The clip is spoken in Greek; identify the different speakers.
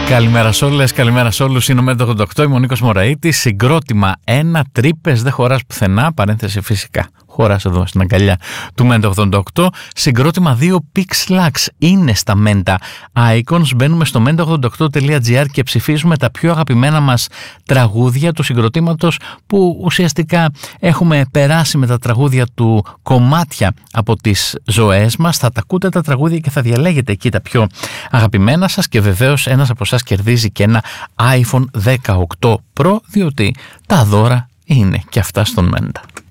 Speaker 1: Καλημέρα σε όλες, καλημέρα σε όλους. Είναι ο Μέντα 88, είμαι ο Νίκος Μωραΐτης. Συγκρότημα 1, τρύπες, δεν χωράς πουθενά. Παρένθεση φυσικά. Χωράς εδώ στην αγκαλιά του Μέντα 88. Συγκρότημα 2, Pixlax. Είναι στα Menta Icons. Μπαίνουμε στο menta88.gr και ψηφίζουμε τα πιο αγαπημένα μας τραγούδια του συγκροτήματος, που ουσιαστικά έχουμε περάσει με τα τραγούδια του κομμάτια από τις ζωές μας. Θα τα ακούτε τα τραγούδια και θα διαλέγετε εκεί τα πιο αγαπημένα σας, και βεβαίως ένας από εσάς κερδίζει και ένα iPhone 18 Pro, διότι τα δώρα είναι και αυτά στον Μέντα.